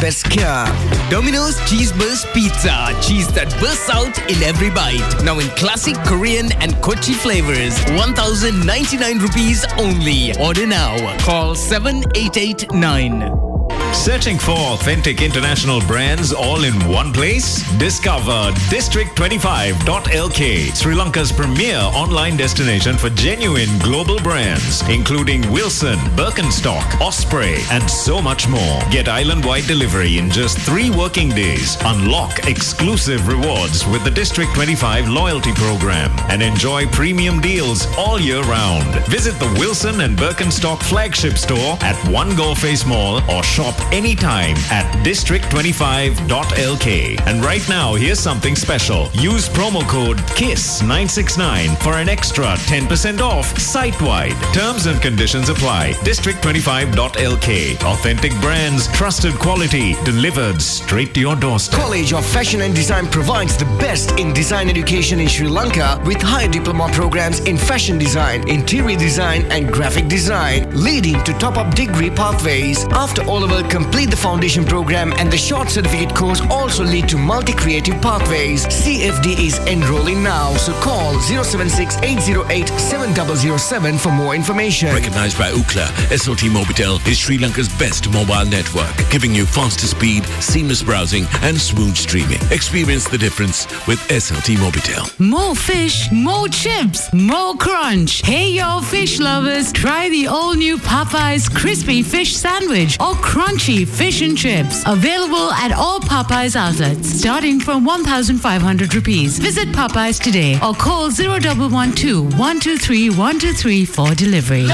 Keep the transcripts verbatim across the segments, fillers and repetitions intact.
best cure. Domino's Cheese Burst Pizza. Cheese that bursts out in every bite. Now in classic Korean and Kochi flavors. one thousand ninety-nine rupees only. Order now. Call seven eight eight nine. Searching for authentic international brands all in one place? Discover District twenty-five dot L K, Sri Lanka's premier online destination for genuine global brands, including Wilson, Birkenstock, Osprey, and so much more. Get island-wide delivery in just three working days. Unlock exclusive rewards with the District twenty-five loyalty program and enjoy premium deals all year round. Visit the Wilson and Birkenstock flagship store at One Go Face Mall or shop anytime at district twenty-five dot L K. And right now, here's something special. Use promo code K I S S nine six nine for an extra ten percent off site-wide. Terms and conditions apply. district twenty-five dot L K. Authentic brands, trusted quality, delivered straight to your doorstep. College of Fashion and Design provides the best in design education in Sri Lanka with high diploma programs in fashion design, interior design and graphic design, leading to top-up degree pathways. After O-level, complete the foundation program and the short certificate course also lead to multi-creative pathways. C F D is enrolling now, so call zero seven six eight zero eight seven zero zero seven for more information. Recognized by Ookla, S L T Mobitel is Sri Lanka's best mobile network, giving you faster speed, seamless browsing and smooth streaming. Experience the difference with S L T Mobitel. More fish, more chips, more crunch. Hey yo fish lovers, try the all-new Popeyes Crispy Fish Sandwich or Crunchy Fish and Chips. Available at all Popeyes outlets, starting from one thousand five hundred rupees. Visit Popeyes today or call zero one one two, one two three, one two three for delivery.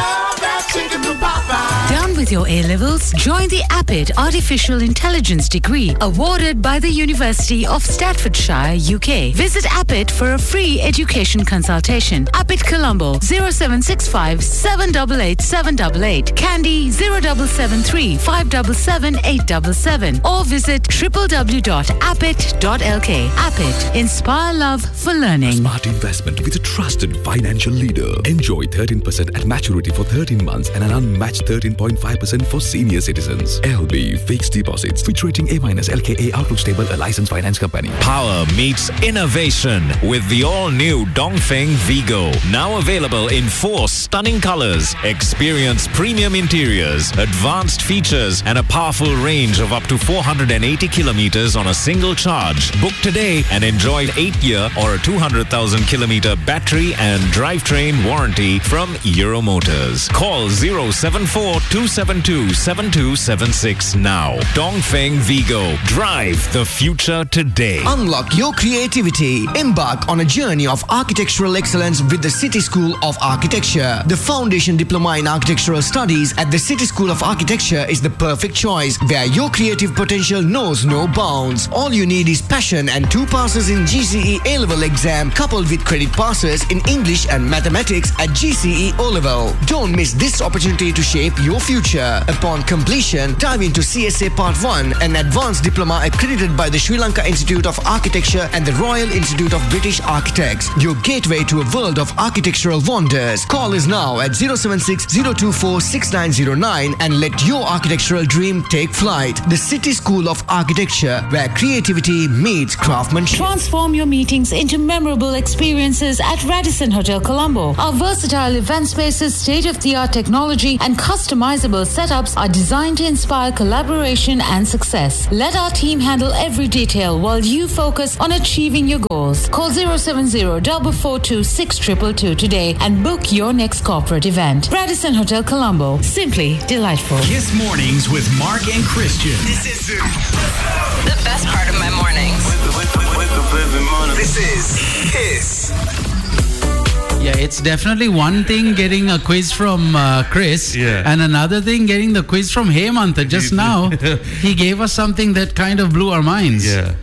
Done with your A-levels? Join the APIT Artificial Intelligence degree awarded by the University of Staffordshire, U K. Visit APIT for a free education consultation. APIT Colombo zero seven six five seven eight eight seven eight eight, Kandy zero seven seven three five seven seven eight seven seven, or visit w w w dot apit dot l k. APIT. Inspire love for learning. Smart investment with a trusted financial leader. Enjoy thirteen percent at maturity for thirteen months and an unmatched thirteen point five percent for senior citizens. L B Fixed Deposits. Fitch rating A minus L K A Outlook Stable, a licensed finance company. Power meets innovation with the all-new Dongfeng Vigo. Now available in four stunning colors. Experience premium interiors, advanced features, and a powerful range of up to four hundred eighty kilometers on a single charge. Book today and enjoy an eight-year or a two hundred thousand kilometer battery and drivetrain warranty from Euro Motors. Call zero seven four two seven two seven two seven six now. Dongfeng Vigo. Drive the future today. Unlock your creativity. Embark on a journey of architectural excellence with the City School of Architecture. The Foundation Diploma in Architectural Studies at the City School of Architecture is the perfect choice, where your creative potential knows no bounds. All you need is passion and two passes in G C E A-level exam coupled with credit passes in English and mathematics at G C E O-level. Don't miss this opportunity to shape your future. Upon completion, dive into C S A Part one, an advanced diploma accredited by the Sri Lanka Institute of Architecture and the Royal Institute of British Architects. Your gateway to a world of architectural wonders. Call us now at zero seven six zero two four six nine zero nine and let your architectural dream take flight. The City School of Architecture, where creativity meets craftsmanship. Transform your meetings into memorable experiences at Radisson Hotel Colombo. Our versatile event spaces, state-of-the-art technology and customizable setups are designed to inspire collaboration and success. Let our team handle every detail while you focus on achieving your goals. Call zero seven zero four four two six two two two today and book your next corporate event. Radisson Hotel Colombo. Simply delightful. Kiss Mornings with Mark and Christian. This is the best part of my mornings. This is Kiss. Yeah, it's definitely one thing getting a quiz from uh, Chris, yeah. and another thing getting the quiz from Hemantha. Just now, he gave us something that kind of blew our minds. Yeah.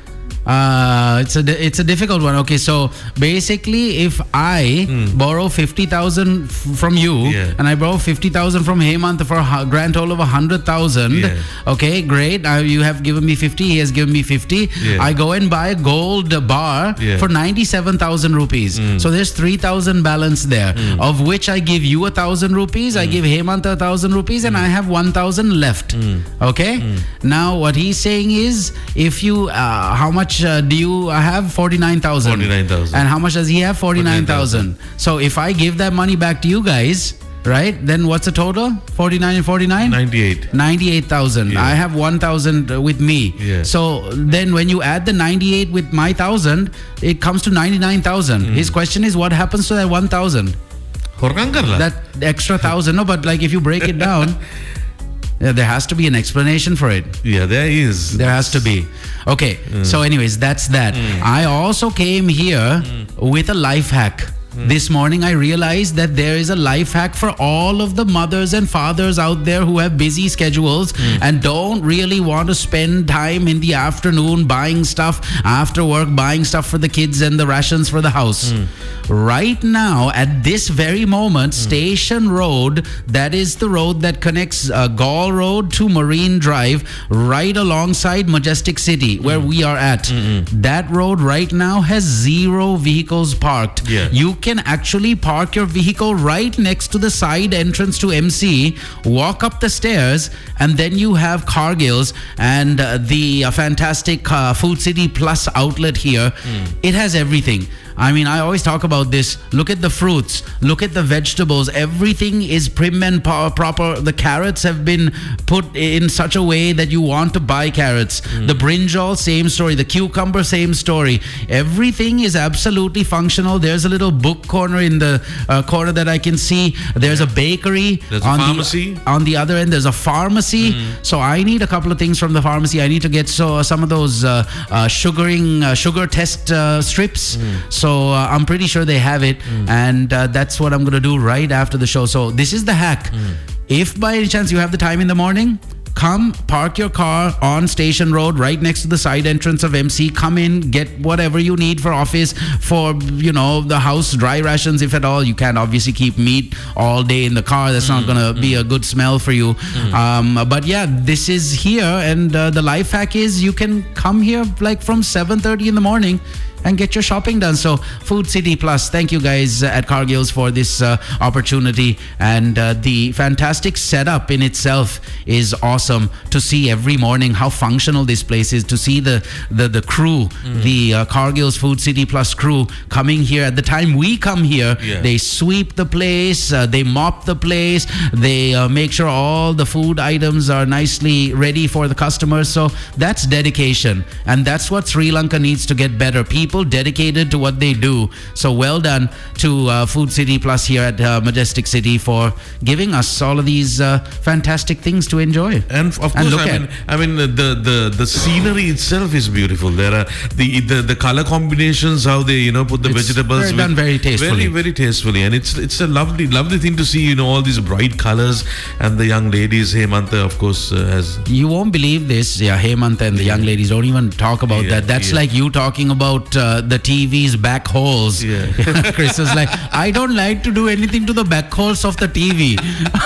Uh, it's a di- it's a difficult one. Okay, so basically, if I Hmm. borrow fifty thousand f- from you Yeah. and I borrow fifty thousand from Hemant for a hu- grand total of a hundred thousand, Yeah. okay, great. Now you have given me fifty. He has given me fifty. Yeah. I go and buy a gold bar Yeah. for ninety-seven thousand rupees. So there's three thousand balance there, of which I give you a thousand rupees. I give Hemant a thousand rupees, and I have one thousand left. Okay. Now what he's saying is, if you, uh, how much uh, do you have? Forty-nine thousand. forty-nine thousand. And how much does he have? Forty-nine thousand. So if I give that money back to you guys, right? Then what's the total? Forty-nine and forty-nine. ninety-eight. ninety-eight thousand. Yeah. I have one thousand with me. Yeah. So then when you add the ninety-eight with my one thousand, it comes to ninety-nine thousand. His question is, what happens to that one thousand? Horkan karla. That extra one thousand. No, but like if you break it down, yeah, there has to be an explanation for it. Yeah, there is. There has to be. Okay. So anyways, that's that. I also came here with a life hack. This morning I realized that there is a life hack for all of the mothers and fathers out there who have busy schedules and don't really want to spend time in the afternoon buying stuff after work, buying stuff for the kids and the rations for the house. Right now, at this very moment, Station Road, that is the road that connects uh, Gaul Road to Marine Drive, right alongside Majestic City, where we are at. That road right now has zero vehicles parked. Yeah. You can actually park your vehicle right next to the side entrance to M C, walk up the stairs, and then you have Cargill's and uh, the uh, fantastic uh, Food City Plus outlet here. It has everything. I mean, I always talk about this. Look at the fruits. Look at the vegetables. Everything is prim and po- proper. The carrots have been put in such a way that you want to buy carrots. The brinjal, same story. The cucumber, same story. Everything is absolutely functional. There's a little book corner in the uh, corner that I can see. There's a bakery. There's a on pharmacy. The, on the other end, there's a pharmacy. So I need a couple of things from the pharmacy. I need to get so some of those uh, uh, sugaring uh, sugar test uh, strips. So So uh, I'm pretty sure they have it, and uh, that's what I'm going to do right after the show. So this is the hack. If by any chance you have the time in the morning, come park your car on Station Road right next to the side entrance of M C. Come in, get whatever you need for office, for, you know, the house, dry rations if at all. You can't obviously keep meat all day in the car. That's not going to be a good smell for you. Um, but yeah, this is here, and uh, the life hack is you can come here like from seven thirty in the morning and get your shopping done. So Food City Plus, thank you guys at Cargill's for this uh, opportunity, and uh, the fantastic setup in itself is awesome to see every morning how functional this place is, to see the the, the crew, mm. the uh, Cargill's Food City Plus crew coming here. At the time we come here, yeah. they sweep the place, uh, they mop the place, they uh, make sure all the food items are nicely ready for the customers. So that's dedication, and that's what Sri Lanka needs to get better. People dedicated to what they do. So well done to uh, Food City Plus here at uh, Majestic City for giving us all of these uh, fantastic things to enjoy. And of course, and look I at. mean, I mean, the, the the scenery itself is beautiful. There are the the, the color combinations, how they you know put the It's vegetables. very, with, done very tastefully. very very tastefully, and it's it's a lovely lovely thing to see. You know all these bright colors, and the young ladies. Hemanta, of course, uh, has. You won't believe this. Yeah, Hemanta and the young ladies don't even talk about Yeah, that. That's yeah. like you talking about uh, the T V's back holes. Yeah. Chris is like, I don't like to do anything to the back holes of the T V.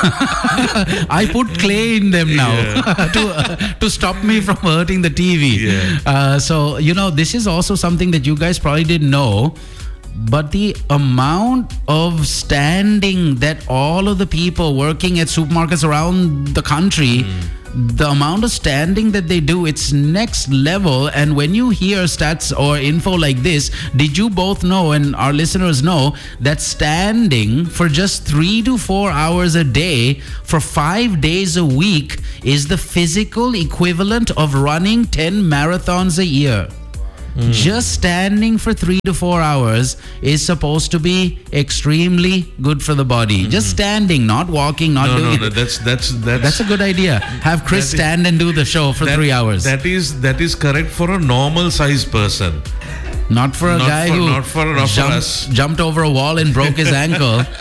I put clay in them now to uh, to stop me from hurting the T V. Yeah. Uh, so, you know, this is also something that you guys probably didn't know. But the amount of standing that all of the people working at supermarkets around the country, mm. the amount of standing that they do, it's next level. And when you hear stats or info like this, did you both know, and our listeners know, that standing for just three to four hours a day for five days a week is the physical equivalent of running ten marathons a year? Mm. Just standing for three to four hours is supposed to be extremely good for the body. Mm-hmm. Just standing, not walking, not no, doing no, it. no, that's that's that's That's a good idea. Have Chris That is- stand and do the show for that- three hours. That is that is correct for a normal sized person. Not for a Not guy for- who not for- not for jumped, us. jumped over a wall and broke his ankle.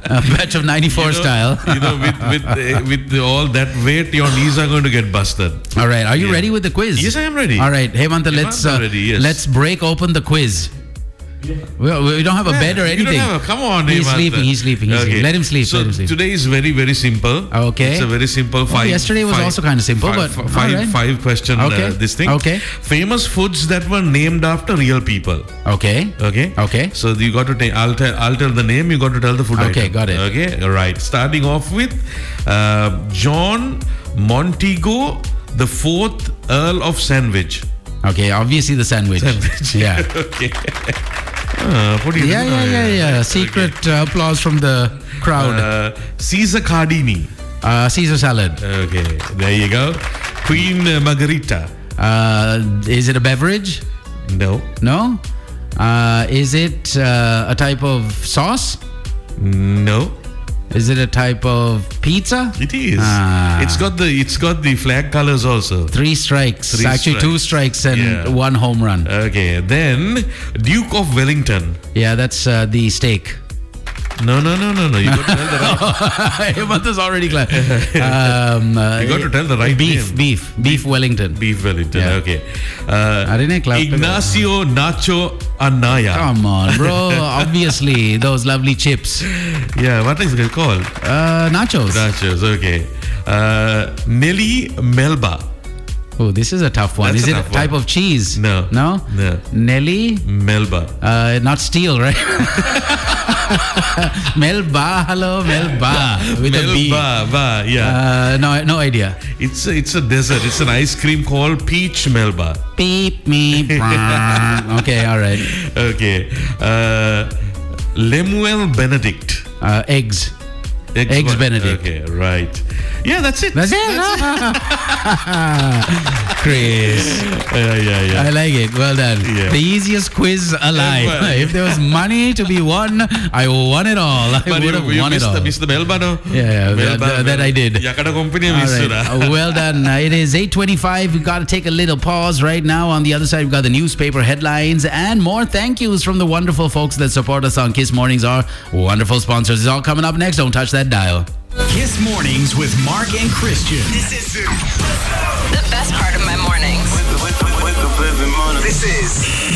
A batch of ninety-four you know, style. you know, with with uh, with the, all that weight, your knees are going to get busted. All right, are you Yeah. ready with the quiz? Yes, I am ready. All right, Hemanta, let's I'm uh, ready, yes. let's break open the quiz. We, we don't have a bed or You don't anything. have a- come on, He's Hemant. sleeping. He's sleeping. He's Okay. sleeping. Let him sleep. So let him sleep. today is very very simple. Okay. It's a very simple Oh, five. yesterday was five- also kind of simple, five, but fi- all five, right. five question. Okay. Uh, this thing. Okay. Famous foods that were named after real people. Okay. Okay. Okay. So you got to take. I'll tell. I'll tell the name. You got to tell the food Okay, item. got it. Okay. All right. Starting off with uh, John Montego, the fourth Earl of Sandwich. Okay, obviously the sandwich. Sandwich. Yeah. Okay. Uh, what do you Yeah, do? yeah, yeah, yeah. Secret uh, applause from the crowd. Uh, Caesar Cardini. Uh, Caesar salad. Okay, there you go. Queen uh, Margarita. Uh, is it a beverage? No. No. Uh, is it uh, a type of sauce? No. Is it a type of pizza? It is. Ah. It's got the it's got the flag colors also. Three strikes. Three Actually, two strikes and Yeah. one home run. Okay, then Duke of Wellington. Yeah, that's uh, the steak. No, no, no, no, no. You got to tell the right. Hemanta's already clear. Um, uh, You got to tell the right beef, name. beef, beef Wellington. Beef Wellington. Yeah. Okay. Uh, Arine club. Ignacio Nacho Anaya. Come on, bro. Obviously, those lovely chips. Yeah. What is it called? Uh, nachos. Nachos. Okay. Uh, Nelly Melba. Oh, this is a tough one. That's Is a it a tough type one. of cheese? No. No? No. Nelly? Melba. Uh, not steel, right? Melba. Hello, Melba. With a B. Melba. Ba, yeah. Uh, no, no idea. It's a, it's a dessert. It's an ice cream called Peach Melba. Beep me. brah. Okay, all right. Okay. Uh, Lemuel Benedict. Uh, eggs. Eggs what? Benedict. Okay, right. Yeah, that's it. That's it. Chris. Yeah, yeah, yeah. I like it. Well done. Yeah. The easiest quiz alive. Well. If there was money to be won, I won it all. I But would you, have you won it missed, all. the, missed the Melba, no? Yeah, yeah, that- Melba, that- that I did. Yakada company All missed right. Uh, well done. Uh, it is eight twenty-five. We've got to take a little pause right now. On the other side, we've got the newspaper headlines and more thank yous from the wonderful folks that support us on Kiss Mornings, our wonderful sponsors. It's all coming up next. Don't touch that dial. Kiss Mornings with Mark and Christian. This is the best part of my mornings. This is